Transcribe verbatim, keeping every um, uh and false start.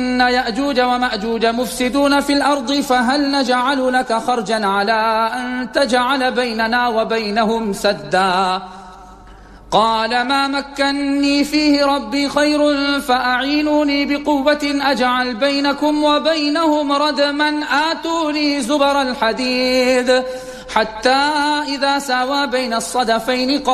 إن يأجوج ومأجوج مفسدون في الأرض فهل نجعل لك خرجا على أن تجعل بيننا وبينهم سدا قال ما مكني فيه ربي خير فأعينوني بقوة أجعل بينكم وبينهم ردما آتوني زبر الحديد حتى إذا ساوى بين الصدفين